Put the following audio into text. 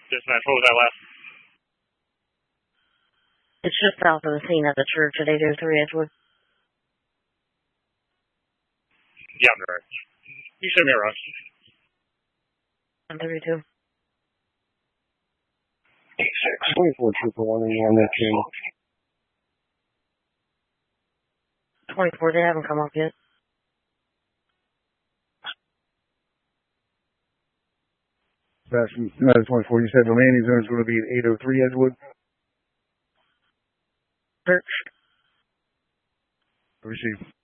Dispatch, what was that last? It's just south of the scene at the church at 803 Edgewood. Yeah, I'm direct. You send me a rush. 132. 24 Trooper 1 and you're on that team. 24, they haven't come up yet. That's 24. You said the landing zone is going to be at 803 Edgewood? Church. Receive.